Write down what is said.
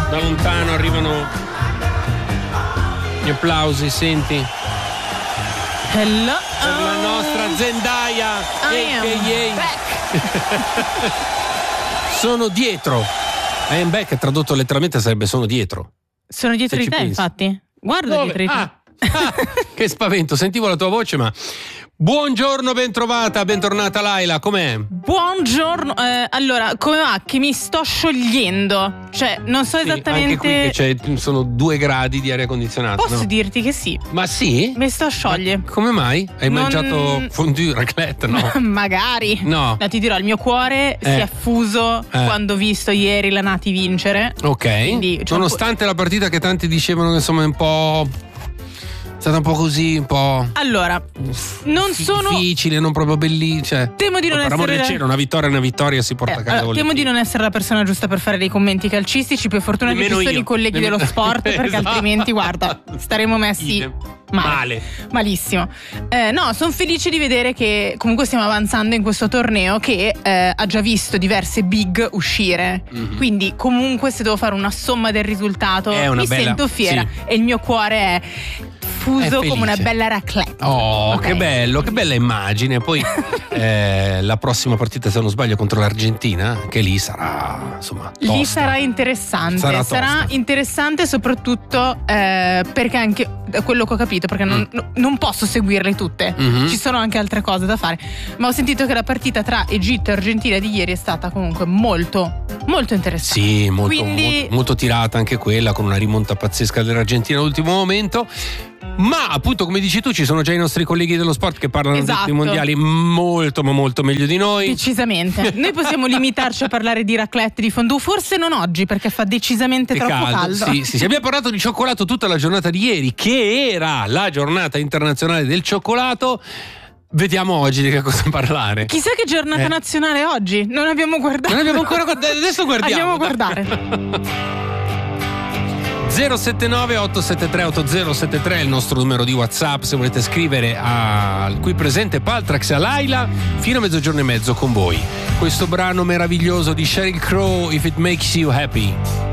Da lontano arrivano gli applausi, senti. Hello. Per la nostra Zendaya, Sono dietro. I am back, tradotto letteralmente sarebbe sono dietro. Sono dietro di te, pensi. Infatti. Guarda Dove? dietro di te. Che spavento, sentivo la tua voce, ma buongiorno, bentrovata, bentornata Laila, com'è? Buongiorno, allora, come va? Che mi sto sciogliendo, cioè non so esattamente. Anche qui che sono 2 gradi di aria condizionata. Posso dirti che sì. Ma sì? Mi sto a sciogliere. Come mai? Hai mangiato fondue, raclette, no? Magari. No. Ti dirò, il mio cuore si è fuso quando ho visto ieri la Nati vincere. Ok. Quindi, nonostante la partita che tanti dicevano che insomma è un po'... è stata un po' così, un po'. Allora, non sono difficile, non proprio bellissima. Cioè, temo di non per amore del cielo, una vittoria si porta a casa. Temo di non essere la persona giusta per fare dei commenti calcistici. Per fortuna che ci sono i colleghi dello sport, perché esatto. Altrimenti, guarda, staremo messi male. Malissimo. No, sono felice di vedere che comunque stiamo avanzando in questo torneo che ha già visto diverse big uscire. Mm-hmm. Quindi, comunque, se devo fare una somma del risultato, sento fiera. Sì. E il mio cuore è fuso come una bella raclette. Oh, okay. Che bello, che bella immagine. Poi la prossima partita, se non sbaglio, contro l'Argentina, che lì sarà, insomma, tosta. Lì sarà interessante. Sarà interessante soprattutto perché anche da quello che ho capito, perché non posso seguirle tutte. Mm-hmm. Ci sono anche altre cose da fare. Ma ho sentito che la partita tra Egitto e Argentina di ieri è stata comunque molto, molto interessante. Sì, molto tirata anche quella, con una rimonta pazzesca dell'Argentina all'ultimo momento. Ma appunto, come dici tu, ci sono già i nostri colleghi dello sport che parlano dei mondiali molto ma molto meglio di noi. Decisamente. Noi possiamo limitarci a parlare di raclette, di fondue, forse non oggi perché fa decisamente troppo caldo. Sì, abbiamo parlato di cioccolato tutta la giornata di ieri, che era la giornata internazionale del cioccolato. Vediamo oggi di che cosa parlare. Chissà che giornata nazionale oggi. Non abbiamo guardato. Non abbiamo ancora guardato. Adesso guardiamo. Andiamo a guardare. 079 873 8073 è il nostro numero di WhatsApp se volete scrivere al qui presente Paltrax e a Laila fino a 12:30 con voi. Questo brano meraviglioso di Sheryl Crow, If It Makes You Happy.